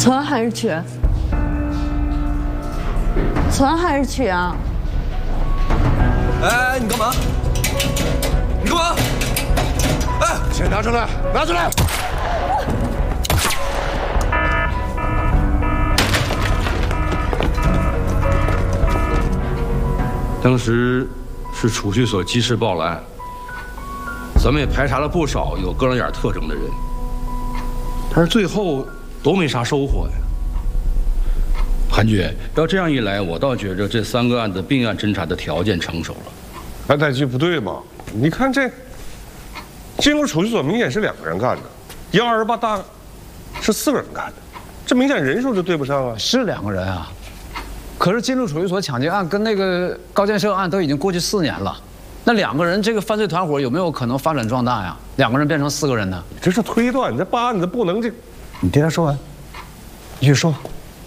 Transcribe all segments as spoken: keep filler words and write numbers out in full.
存还是取？存还是取啊？ 哎，你干嘛？你干嘛？哎， 钱拿出来，拿出来！ 当时是储蓄所及时报了案，咱们也排查了不少有割楞眼特征的人，但是最后都没啥收获呀。韩局，要这样一来，我倒觉着这三个案子并案侦查的条件成熟了。 安太局不对嘛？你看这，进入储蓄所明显是两个人干的，幺二八大是四个人干的，这明显人数就对不上啊。 是两个人啊。 可是进入储蓄所抢劫案跟那个高建设案都已经过去四年了，那两个人这个犯罪团伙有没有可能发展壮大呀？两个人变成四个人呢？ 这是推断，你这办案子不能这。 你听他说完，继续说。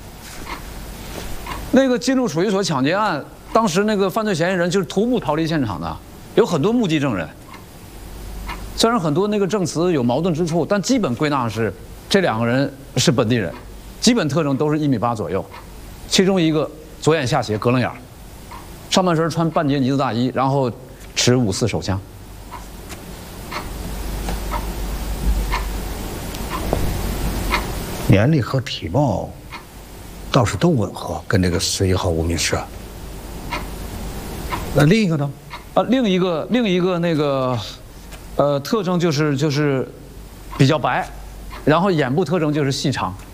那个进入储蓄所抢劫案，当时那个犯罪嫌疑人就是徒步逃离现场的，有很多目击证人。虽然很多那个证词有矛盾之处，但基本归纳是这两个人是本地人，基本特征都是一米八左右，其中一个。 左眼下斜，割楞眼，上半身穿半截呢子大衣，然后持五四手枪。 年龄和体貌倒是都吻合，跟这个十一号无名氏。那另一个呢？ 啊，另一个另一个那个，呃，特征就是就是比较白，然后眼部特征就是细长。